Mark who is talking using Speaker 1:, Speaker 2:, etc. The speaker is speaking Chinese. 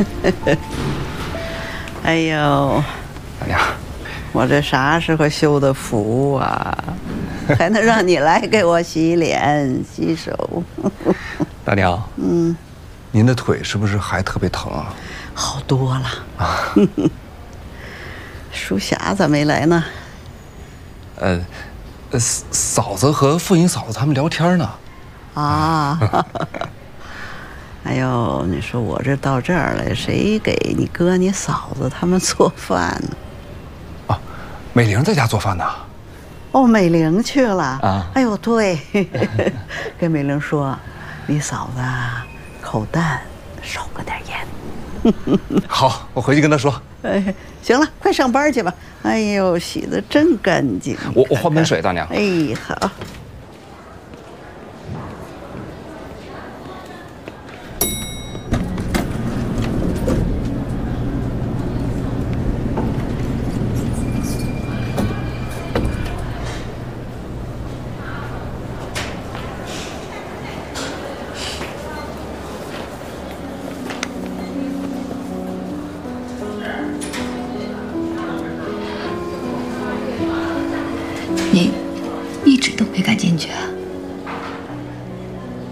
Speaker 1: 哎呦，
Speaker 2: 大娘，
Speaker 1: 我这啥时候修的福啊？还能让你来给我洗脸洗手？
Speaker 2: 大娘，您的腿是不是还特别疼啊？
Speaker 1: 好多了啊。淑霞咋没来呢？
Speaker 2: 嫂子和傅英嫂子他们聊天呢。
Speaker 1: 啊。哎呦，你说我这到这儿来，谁给你哥你嫂子他们做饭呢？
Speaker 2: 啊，美玲在家做饭呢。
Speaker 1: 哦，美玲去了
Speaker 2: 啊。
Speaker 1: 哎呦，对，跟美玲说，你嫂子口淡，少搁点盐。
Speaker 2: 好，我回去跟她说。
Speaker 1: 哎，行了，快上班去吧。哎呦，洗得真干净。
Speaker 2: 我换盆水，大娘。
Speaker 1: 哎，好。
Speaker 3: 你一直都没敢进去啊？